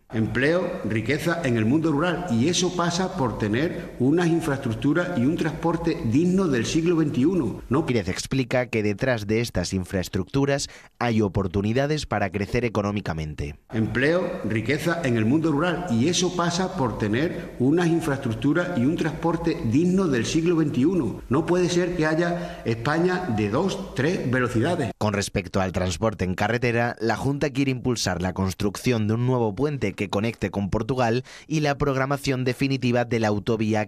Empleo, riqueza en el mundo rural, y eso pasa por tener unas infraestructuras y un transporte digno del siglo XXI. Pérez explica que detrás de estas infraestructuras hay oportunidades para crecer económicamente. Empleo, riqueza en el mundo rural, y eso pasa por tener unas infraestructuras y un transporte digno del siglo XXI. No puede ser que haya España de 2, 3 velocidades. Con respecto al transporte en carretera, la Junta quiere impulsar la construcción de un nuevo puente que conecte con Portugal y la programación definitiva de la autovía